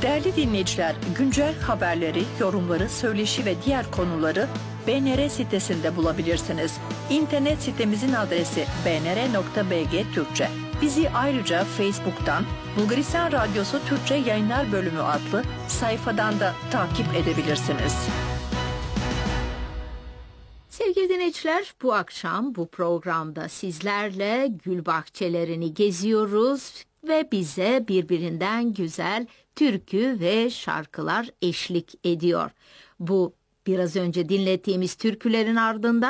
Değerli dinleyiciler, güncel haberleri, yorumları, söyleşi ve diğer konuları BNR sitesinde bulabilirsiniz. İnternet sitemizin adresi bnr.bg Türkçe. Bizi ayrıca Facebook'tan Bulgaristan Radyosu Türkçe Yayınlar Bölümü adlı sayfadan da takip edebilirsiniz. Sevgili dinleyiciler, bu akşam bu programda sizlerle gül bahçelerini geziyoruz ve bize birbirinden güzel türkü ve şarkılar eşlik ediyor. Bu biraz önce dinlettiğimiz türkülerin ardından